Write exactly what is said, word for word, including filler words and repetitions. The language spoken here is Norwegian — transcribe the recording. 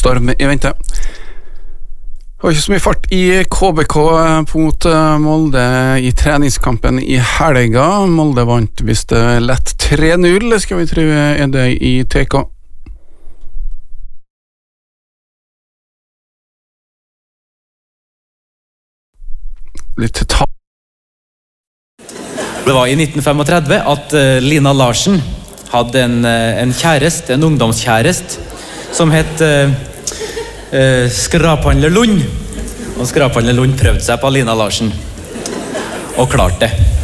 storm i vente. Det var ikke så mye fart i K B K mot Molde i treningskampen i helga. Molde vant visst lett tre null, skal vi tro er det i T K. Litt ta... Det var i nitten trettifem at uh, Lina Larsen hadde en, uh, en kjærest, en ungdomskjærest, som het uh, uh, Skraphandler Lund. Og Skraphandler Lund prøvde seg på Lina Larsen, og klarte det.